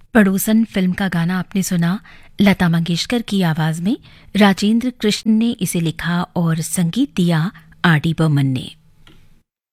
पड़ोसन फिल्म का गाना आपने सुना लता मंगेशकर की आवाज में। राजेंद्र कृष्ण ने इसे लिखा और संगीत दिया आर डी बर्मन ने।